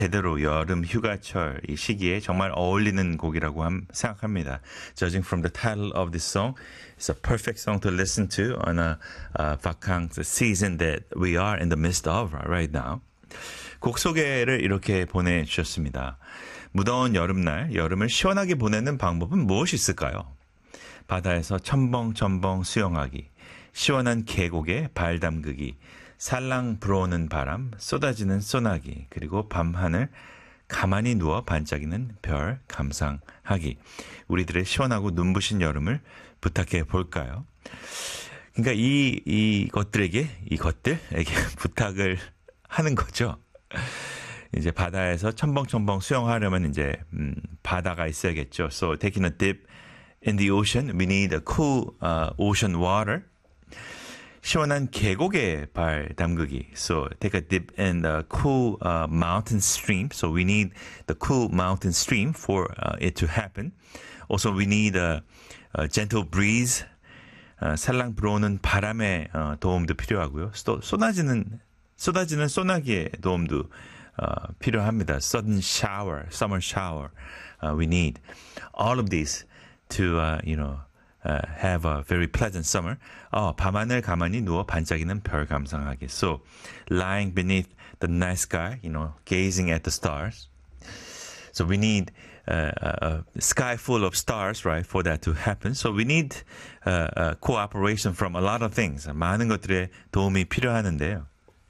제대로 여름 휴가철 이 시기에 정말 어울리는 곡이라고 생각합니다. Judging from the title of this song, it's a perfect song to listen to on a vacances season that we are in the midst of right now. 곡 소개를 이렇게 보내주셨습니다. 무더운 여름날, 여름을 시원하게 보내는 방법은 무엇이 있을까요? 바다에서 첨벙첨벙 수영하기, 시원한 계곡에 발 담그기, 살랑 불어오는 바람, 쏟아지는 소나기, 그리고 밤하늘 가만히 누워 반짝이는 별 감상하기. 우리들의 시원하고 눈부신 여름을 부탁해 볼까요? 그러니까 이것들에게 부탁을 하는 거죠. 이제 바다에서 첨벙첨벙 수영하려면 이제 바다가 있어야겠죠. So taking a dip in the ocean, we need a cool ocean water. 시원한 계곡에 발 담그기. So take a dip in the cool mountain stream. So we need the cool mountain stream for it to happen. Also we need a gentle breeze. 살랑 불어오는 바람의 도움도 필요하고요. 또 쏟아지는 소나기의 도움도 필요합니다. Sudden shower, summer shower. We need all of these to have a very pleasant summer. 밤하늘 가만히 누워 반짝이는 별 감상하기. So, lying beneath the night sky, gazing at the stars. So we need a sky full of stars, right, for that to happen. So we need cooperation from a lot of things. 많은 것들의 도움이 필요한데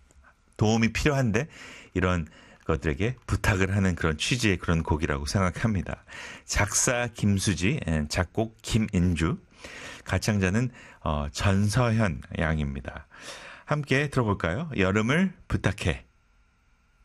이런 것들에게 부탁을 하는 그런 취지의 그런 곡이라고 생각합니다. 작사 김수지, 작곡 김인주, 가창자는 전서현 양입니다. 함께 들어볼까요? 여름을 부탁해.